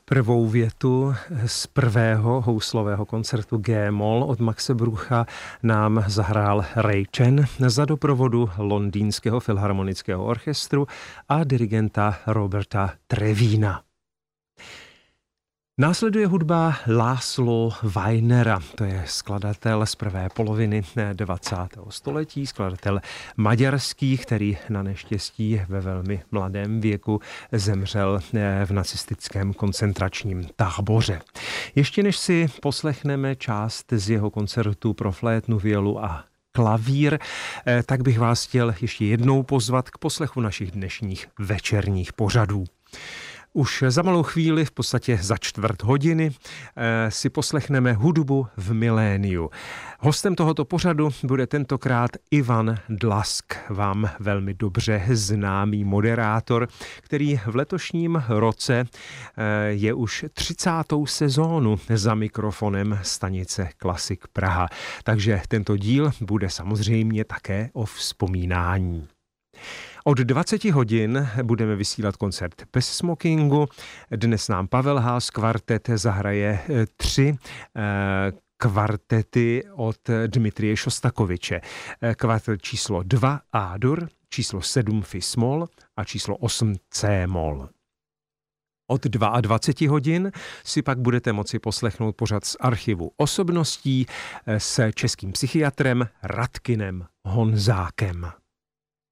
Prvou větu z prvého houslového koncertu G-moll od Maxe Brucha nám zahrál Ray Chen za doprovodu Londýnského filharmonického orchestru a dirigenta Roberta Trevína. Následuje hudba László Weinera, to je skladatel z prvé poloviny 20. století, skladatel maďarský, který na neštěstí ve velmi mladém věku zemřel v nacistickém koncentračním táboře. Ještě než si poslechneme část z jeho koncertu pro flétnu, violu a klavír, tak bych vás chtěl ještě jednou pozvat k poslechu našich dnešních večerních pořadů. Už za malou chvíli, v podstatě za čtvrt hodiny, si poslechneme hudbu v miléniu. Hostem tohoto pořadu bude tentokrát Ivan Dlask, vám velmi dobře známý moderátor, který v letošním roce je už 30. sezónu za mikrofonem stanice Klasik Praha. Takže tento díl bude samozřejmě také o vzpomínání. Od 20 hodin budeme vysílat koncert bez smokingu. Dnes nám Pavel Haas kvartet zahraje 3 kvartety od Dmitrije Šostakoviče. Kvartet číslo 2 A-dur, číslo 7 Fis-moll a číslo 8 C-moll. Od 22 hodin si pak budete moci poslechnout pořad z archivu osobností s českým psychiatrem Radkinem Honzákem.